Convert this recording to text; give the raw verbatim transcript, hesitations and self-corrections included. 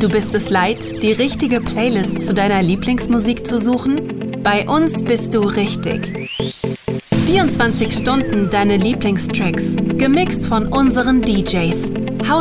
Du bist es leid, die richtige Playlist zu deiner Lieblingsmusik zu suchen? Bei uns bist du richtig. vierundzwanzig Stunden deine Lieblingstracks, gemixt von unseren D Js.